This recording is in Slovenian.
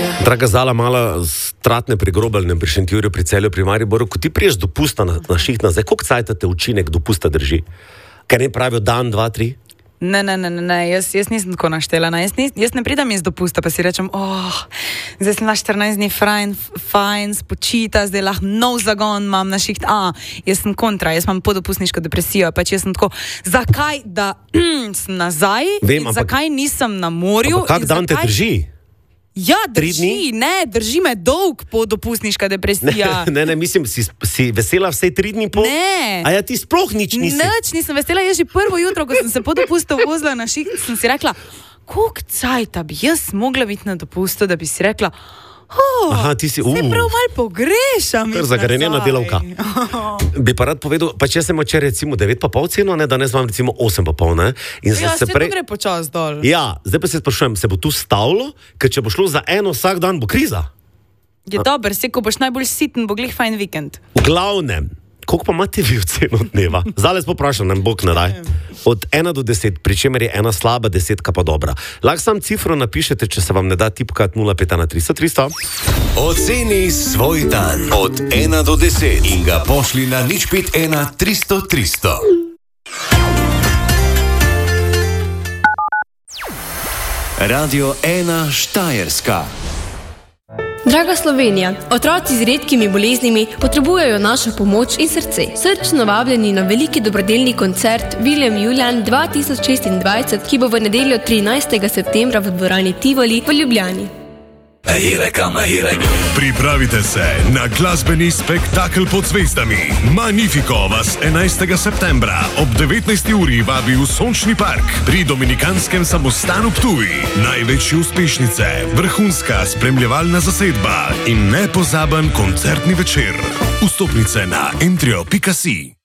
Draga Zala, mala stratne pri Grobelnem, pri Šentjurju, pri Celju, pri Mariboru, ko ti priješ dopusta na šiht nazaj, koliko cajta te učinek dopusta drži? Kaj ne pravijo dan, 2, 3? Ne, jaz nisem tako naštelana. Jaz ne pridem iz dopusta, pa si rečem, zdaj sem na 14 dni fajn, spočita, zdaj lahko nov zagon imam na šiht. Jaz sem kontra, jaz imam podopustniško depresijo, pač jaz sem tako, zakaj da sem nazaj, zakaj nisem na morju? Kak dan te drži? Ja, drži me dolg podopustniška depresija. Ne, mislim, si vesela vsej 3 dni po? Ne. A ja, ti sploh nič nisi? Nič nisem vesela, jaz že prvo jutro, ko sem se po dopustu vozila na šiht, sem si rekla, koliko cajta bi jaz mogla biti na dopustu, da bi si rekla, ti si, se prav malo pogrešam. Kar zagrenjena delavka. Bi pa rad povedal, pa če sem včeraj recimo 9,5 ceno, ne, danes vam recimo 8,5, ne? Se to gre počas dol. Ja, zdaj pa se sprašujem, se bo tu stavilo, ker če bo šlo za eno vsak dan, bo kriza. Je dober, ko boš najbolj siten, bo glih fajn vikend. V glavnem, koliko pa imate vi oceno dneva? Zdaj pa vprašam, nam Bog ne daj. Od 1 do 10, pri čemer je 1 slaba, 10 pa dobra. Lahko sam cifro napišete, če se vam ne da tipkat 0,5 na 300. Oceni svoj dan od 1 do 10 in ga pošli na 051 300 300. Radio 1 Štajerska. Draga Slovenija, otroci z redkimi boleznimi potrebujejo našo pomoč in srce. Srčno vabljeni na veliki dobrodelni koncert Viljem Julijan 2026, ki bo v nedeljo 13. septembra v dvorani Tivoli v Ljubljani. Pripravite se na glasbeni spektakel pod zvezdami. Magnifico vas 11. septembra ob 19. uri vabi v Sončni park pri Dominikanskem samostanu Ptuj. Največje uspešnice, vrhunska spremljevalna zasedba in nepozaben koncertni večer. Vstopnice na entrio.si.